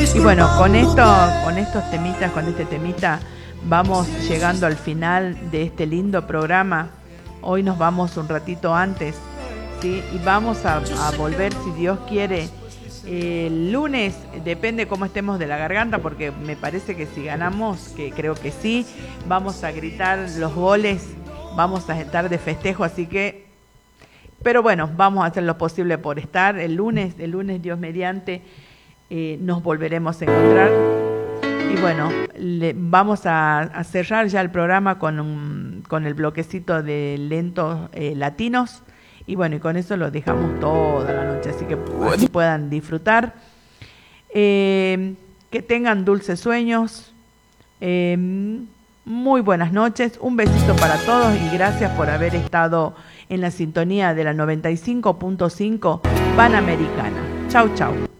Y bueno, con estos temitas, con este temita, vamos llegando al final de este lindo programa. Hoy nos vamos un ratito antes, ¿sí? Y vamos a volver, si Dios quiere, el lunes. Depende cómo estemos de la garganta, porque me parece que si ganamos, que creo que sí, vamos a gritar los goles, vamos a estar de festejo, así que... Pero bueno, vamos a hacer lo posible por estar. El lunes Dios mediante, nos volveremos a encontrar. Y bueno, vamos a cerrar ya el programa con el bloquecito de lentos latinos. Y bueno, y con eso lo dejamos toda la noche, así que puedan disfrutar. Que tengan dulces sueños. Muy buenas noches. Un besito para todos y gracias por haber estado en la sintonía de la 95.5 Panamericana. Chau, chau.